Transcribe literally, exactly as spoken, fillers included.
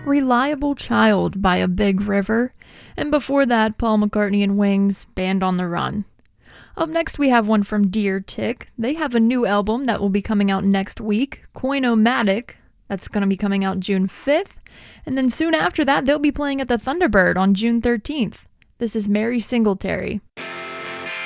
Reliable Child by A Big River, and before that, Paul McCartney and Wings, Band on the Run. Up next, we have one from Deer Tick. They have a new album that will be coming out next week, Coinomatic. That's going to be coming out June fifth, and then soon after that, they'll be playing at the Thunderbird on June thirteenth. This is Mary Singletary.